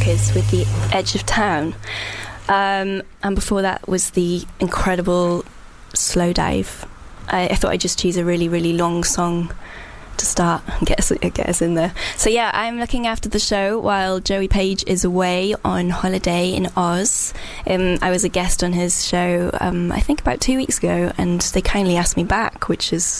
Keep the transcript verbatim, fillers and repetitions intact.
Walkers with The Edge of Town. Um, and before that was the incredible Slow Dive. I, I thought I'd just choose a really, really long song to start and get us, get us in there. So yeah, I'm looking after the show while Joey Page is away on holiday in Oz. Um, I was a guest on his show, um, I think about two weeks ago, and they kindly asked me back, which is